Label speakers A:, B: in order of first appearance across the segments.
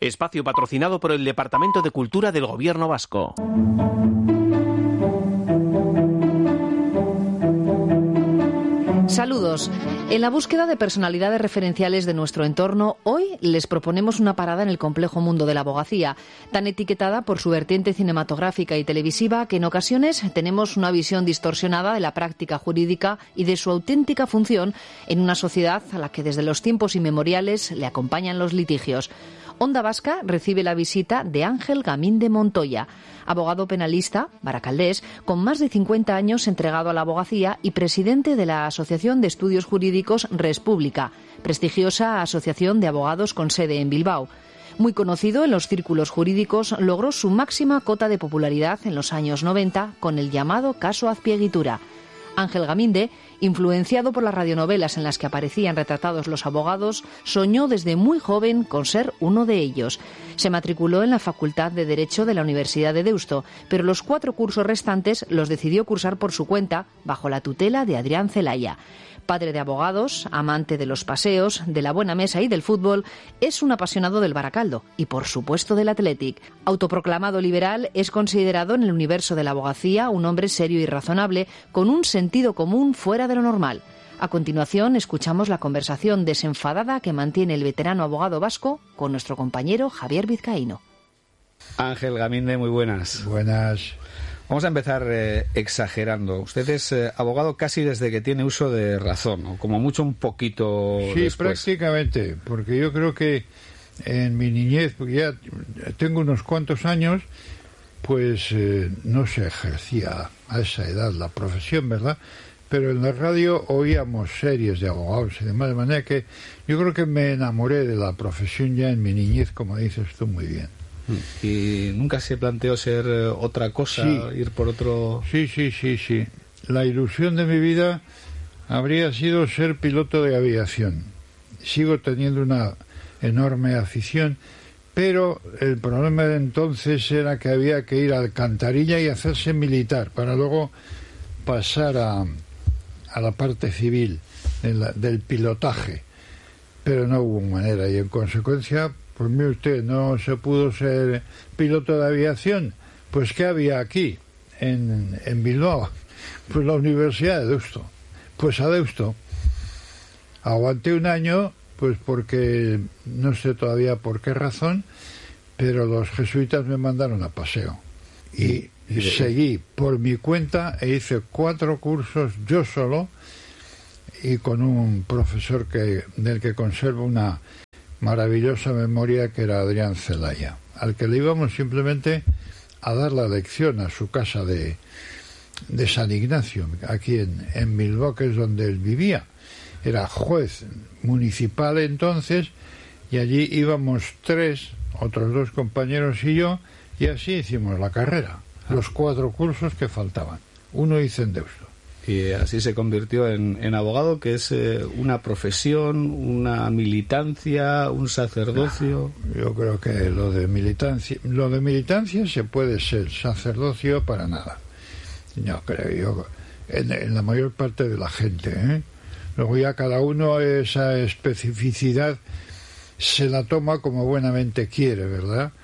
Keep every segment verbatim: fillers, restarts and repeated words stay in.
A: Espacio patrocinado por el Departamento de Cultura del Gobierno Vasco.
B: Saludos. En la búsqueda de personalidades referenciales de nuestro entorno, hoy les proponemos una parada en el complejo mundo de la abogacía, tan etiquetada por su vertiente cinematográfica y televisiva que en ocasiones tenemos una visión distorsionada de la práctica jurídica y de su auténtica función en una sociedad a la que desde los tiempos inmemoriales le acompañan los litigios. Onda Vasca recibe la visita de Ángel Gaminde Montoya, abogado penalista baracaldés con más de cincuenta años entregado a la abogacía y presidente de la Asociación de Estudios Jurídicos Res Publica, prestigiosa asociación de abogados con sede en Bilbao. Muy conocido en los círculos jurídicos, logró su máxima cota de popularidad en los años noventa con el llamado caso Azpiegitura. Ángel Gaminde, influenciado por las radionovelas en las que aparecían retratados los abogados, soñó desde muy joven con ser uno de ellos. Se matriculó en la Facultad de Derecho de la Universidad de Deusto, pero los cuatro cursos restantes los decidió cursar por su cuenta, bajo la tutela de Adrián Celaya. Padre de abogados, amante de los paseos, de la buena mesa y del fútbol, es un apasionado del Baracaldo y, por supuesto, del Athletic. Autoproclamado liberal, es considerado en el universo de la abogacía un hombre serio y razonable, con un sentido común fuera de lo normal. A continuación, escuchamos la conversación desenfadada que mantiene el veterano abogado vasco con nuestro compañero Javier Vizcaíno.
C: Ángel Gaminde, muy buenas.
D: Buenas.
C: Vamos a empezar eh, exagerando. Usted es eh, abogado casi desde que tiene uso de razón, o como mucho un poquito
D: Sí,
C: después.
D: Prácticamente, porque yo creo que en mi niñez, porque ya tengo unos cuantos años, pues eh, no se ejercía a esa edad la profesión, ¿verdad? Pero en la radio oíamos series de abogados y demás, de manera que yo creo que me enamoré de la profesión ya en mi niñez, como dices tú muy bien.
C: ¿Y nunca se planteó ser eh, otra cosa,
D: sí.
C: ir por otro...?
D: Sí, sí, sí, sí. La ilusión de mi vida habría sido ser piloto de aviación. Sigo teniendo una enorme afición, pero el problema de entonces era que había que ir a Alcantarilla y hacerse militar para luego pasar a, a la parte civil de la, del pilotaje. Pero no hubo manera y en consecuencia... Pues mire usted, no se pudo ser piloto de aviación. Pues ¿qué había aquí, en, en Bilbao? Pues la Universidad de Deusto. Pues a Deusto. Aguanté un año, pues porque no sé todavía por qué razón, pero los jesuitas me mandaron a paseo. Y, y seguí por mi cuenta e hice cuatro cursos yo solo y con un profesor que del que conservo una maravillosa memoria, que era Adrián Celaya, al que le íbamos simplemente a dar la lección a su casa de, de San Ignacio, aquí en, en Bilbao, que es donde él vivía. Era juez municipal entonces, y allí íbamos tres, otros dos compañeros y yo, y así hicimos la carrera, los cuatro cursos que faltaban. Uno hice en Deusto.
C: Y así se convirtió en, en abogado, que es eh, una profesión, una militancia, un sacerdocio.
D: No, yo creo que lo de militancia, lo de militancia se puede ser, sacerdocio para nada. No creo yo, en, en la mayor parte de la gente, ¿eh? Luego ya cada uno esa especificidad se la toma como buenamente quiere, ¿verdad?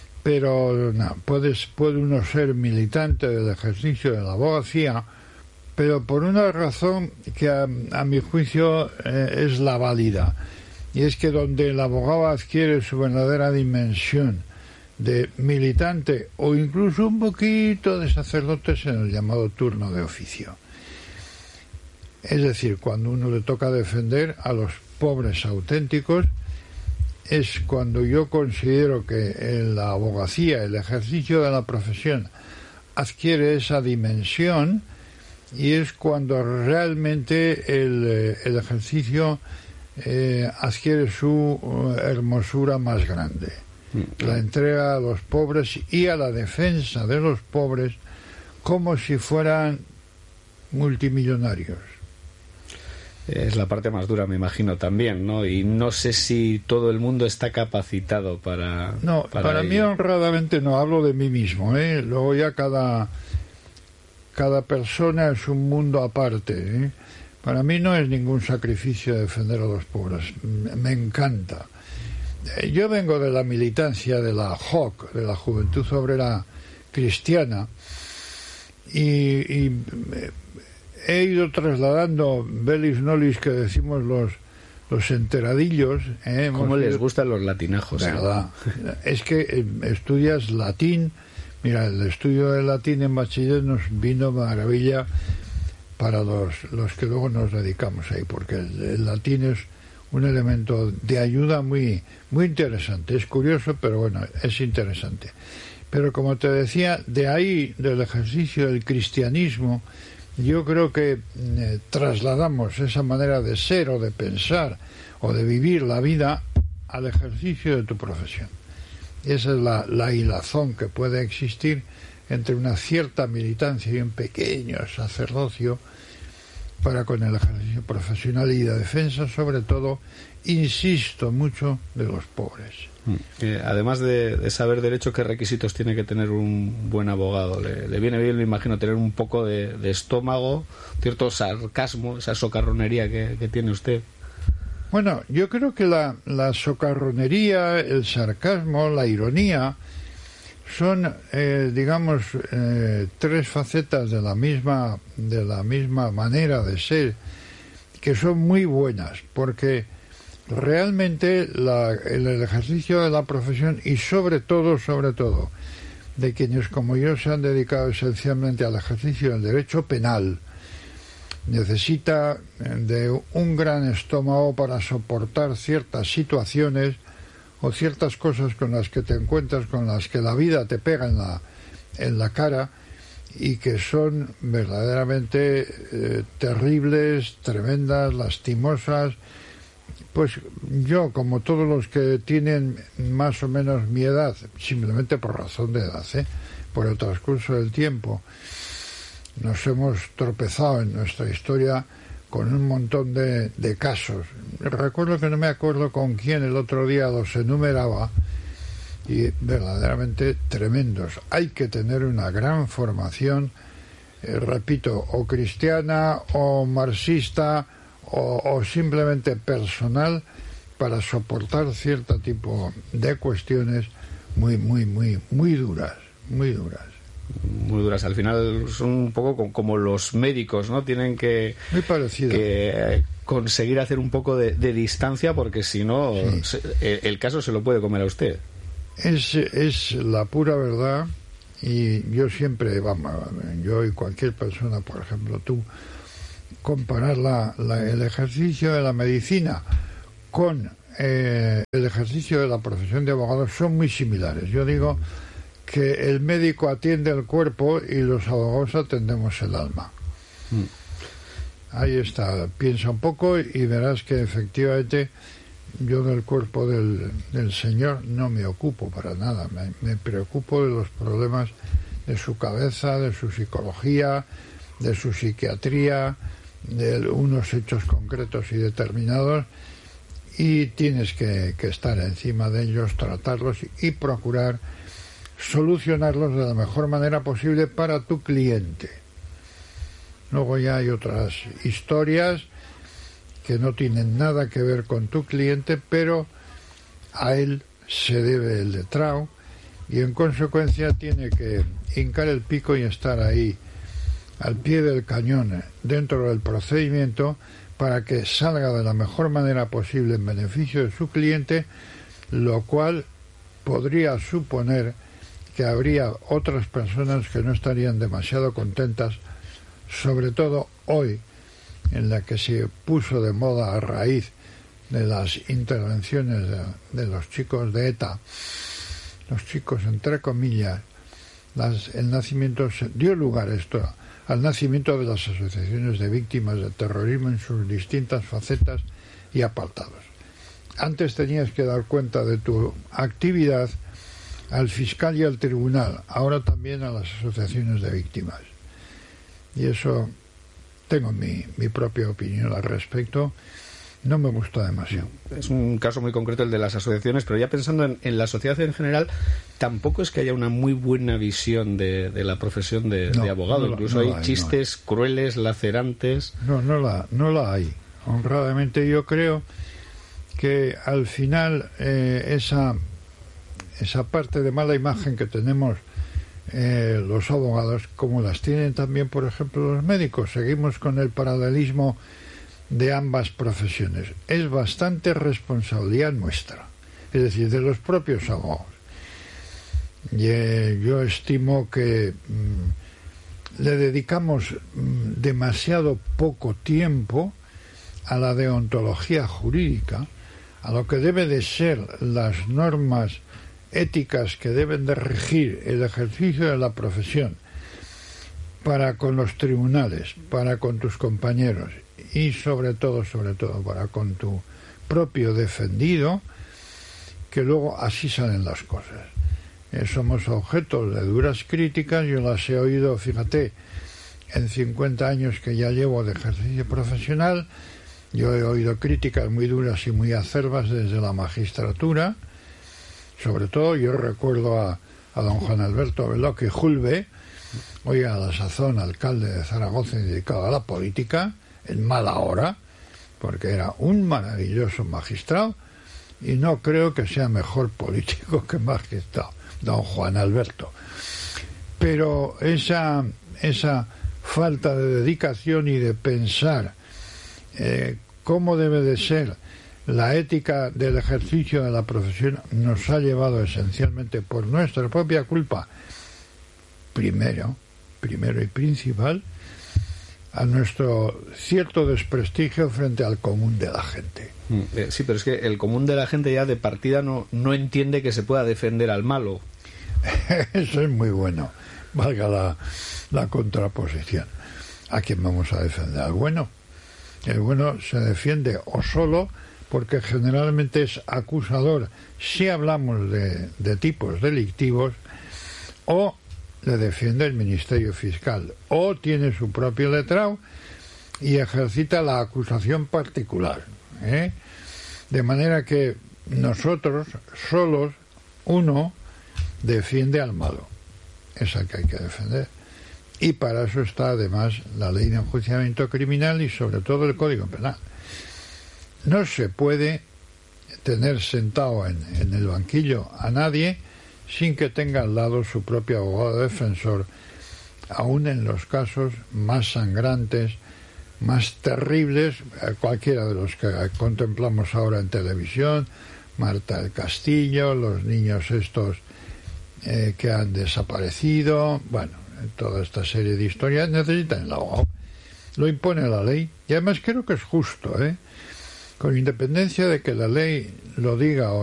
D: Pero no, puedes, puede uno ser militante del ejercicio de la abogacía, pero por una razón que a, a mi juicio eh, es la válida, y es que donde el abogado adquiere su verdadera dimensión de militante o incluso un poquito de sacerdote es en el llamado turno de oficio. Es decir, cuando uno le toca defender a los pobres auténticos, es cuando yo considero que en la abogacía, el ejercicio de la profesión, adquiere esa dimensión. Y es cuando realmente el, el ejercicio eh, adquiere su uh, hermosura más grande. Mm. La entrega a los pobres y a la defensa de los pobres como si fueran multimillonarios.
C: Es la parte más dura, me imagino, también, ¿no? Y no sé si todo el mundo está capacitado para...
D: No, para, para mí honradamente no, hablo de mí mismo, ¿eh? Luego ya cada... Cada persona es un mundo aparte, ¿eh? Para mí no es ningún sacrificio defender a los pobres. Me encanta. yo vengo de la militancia de la J O C, de la Juventud Obrera Cristiana, y, y he ido trasladando velis nolis, que decimos los los enteradillos. ¿eh?
C: ¿Cómo les
D: ido...
C: gustan los latinajos?
D: ¿Verdad? ¿eh? Es que eh, estudias latín. Mira, el estudio del latín en bachiller nos vino maravilla para los, los que luego nos dedicamos ahí, porque el, el latín es un elemento de ayuda muy, muy interesante. Es curioso, pero bueno, es interesante. Pero como te decía, de ahí, del ejercicio del cristianismo, yo creo que eh, trasladamos esa manera de ser o de pensar o de vivir la vida al ejercicio de tu profesión. Esa es la, la hilazón que puede existir entre una cierta militancia y un pequeño sacerdocio para con el ejercicio profesional y de defensa, sobre todo, insisto mucho, de los pobres.
C: Eh, además de, de saber derecho, ¿qué requisitos tiene que tener un buen abogado? Le, le viene bien, me imagino, tener un poco de, de estómago, cierto sarcasmo, esa socarronería que, que tiene usted.
D: Bueno, yo creo que la, la socarronería, el sarcasmo, la ironía son, eh, digamos, eh, tres facetas de la misma de la misma manera de ser, que son muy buenas, porque realmente la, el, el ejercicio de la profesión, y sobre todo, sobre todo, de quienes como yo se han dedicado esencialmente al ejercicio del derecho penal, necesita de un gran estómago para soportar ciertas situaciones o ciertas cosas con las que te encuentras, con las que la vida te pega en la, en la cara, y que son verdaderamente eh, terribles, tremendas, lastimosas. Pues yo, como todos los que tienen más o menos mi edad, simplemente por razón de edad, ¿eh? por el transcurso del tiempo, nos hemos tropezado en nuestra historia con un montón de, de casos. Recuerdo que no me acuerdo con quién el otro día los enumeraba, y verdaderamente tremendos. Hay que tener una gran formación, eh, repito, o cristiana o marxista o, o simplemente personal, para soportar cierto tipo de cuestiones muy, muy, muy, muy duras, muy duras.
C: Muy duras. Al final son un poco como los médicos, ¿no? Tienen que,
D: muy parecido.
C: que conseguir hacer un poco de, de distancia, porque si no, sí. se, el, el caso se lo puede comer a usted.
D: Es, es la pura verdad, y yo siempre, vamos, yo y cualquier persona, por ejemplo tú, comparar la, la, el ejercicio de la medicina con eh, el ejercicio de la profesión de abogado son muy similares. Yo digo que el médico atiende el cuerpo y los abogados atendemos el alma. Mm. Ahí está, piensa un poco y verás que efectivamente yo del cuerpo del, del Señor no me ocupo para nada, me, me preocupo de los problemas de su cabeza, de su psicología, de su psiquiatría, de unos hechos concretos y determinados, y tienes que, que estar encima de ellos, tratarlos y, y procurar solucionarlos de la mejor manera posible para tu cliente. Luego ya hay otras historias que no tienen nada que ver con tu cliente, pero a él se debe el letrado, y en consecuencia tiene que hincar el pico y estar ahí al pie del cañón dentro del procedimiento para que salga de la mejor manera posible en beneficio de su cliente, lo cual podría suponer que habría otras personas que no estarían demasiado contentas, sobre todo hoy, en la que se puso de moda a raíz de las intervenciones de, de los chicos de ETA, los chicos entre comillas, las, el nacimiento se dio lugar esto al nacimiento de las asociaciones de víctimas de terrorismo en sus distintas facetas y apartados. Antes tenías que dar cuenta de tu actividad al fiscal y al tribunal, ahora también a las asociaciones de víctimas. Y eso, tengo mi, mi propia opinión al respecto, no me gusta demasiado.
C: Es un caso muy concreto el de las asociaciones, pero ya pensando en, en la sociedad en general, tampoco es que haya una muy buena visión de, de la profesión de, no, de abogado. No, Incluso no hay, hay chistes no hay. crueles, lacerantes.
D: No, no la, no la hay. Honradamente yo creo que al final eh, esa, esa parte de mala imagen que tenemos eh, los abogados, como las tienen también, por ejemplo, los médicos, seguimos con el paralelismo de ambas profesiones. Es bastante responsabilidad nuestra, es decir, de los propios abogados. Y, eh, yo estimo que mmm, le dedicamos mmm, demasiado poco tiempo a la deontología jurídica, a lo que debe de ser las normas éticas que deben de regir el ejercicio de la profesión para con los tribunales, para con tus compañeros y sobre todo, sobre todo, para con tu propio defendido, que luego así salen las cosas. Eh, somos objetos de duras críticas, yo las he oído, fíjate, en cincuenta años que ya llevo de ejercicio profesional, yo he oído críticas muy duras y muy acerbas desde la magistratura. Sobre todo yo recuerdo a, a don Juan Alberto Veloque Julve, hoy a la sazón alcalde de Zaragoza y dedicado a la política, en mala hora, porque era un maravilloso magistrado y no creo que sea mejor político que magistrado, don Juan Alberto. Pero esa, esa falta de dedicación y de pensar eh, cómo debe de ser la ética del ejercicio de la profesión nos ha llevado esencialmente por nuestra propia culpa, primero, primero y principal, a nuestro cierto desprestigio frente al común de la gente.
C: Sí, pero es que el común de la gente ya de partida no, no entiende que se pueda defender al malo.
D: Eso es muy bueno, valga la, la contraposición. ¿A quién vamos a defender? ¿Al bueno? El bueno se defiende o solo, porque generalmente es acusador si hablamos de, de tipos delictivos, o le defiende el Ministerio Fiscal, o tiene su propio letrado y ejercita la acusación particular, ¿eh? De manera que nosotros solos, uno defiende al malo, es al que hay que defender, y para eso está además la ley de enjuiciamiento criminal y sobre todo el Código Penal. No se puede tener sentado en, en el banquillo a nadie sin que tenga al lado su propio abogado defensor, aun en los casos más sangrantes, más terribles, cualquiera de los que contemplamos ahora en televisión, Marta del Castillo, los niños estos eh, que han desaparecido, bueno, toda esta serie de historias necesitan el abogado. Lo impone la ley y además creo que es justo, ¿eh? Con independencia de que la ley lo diga o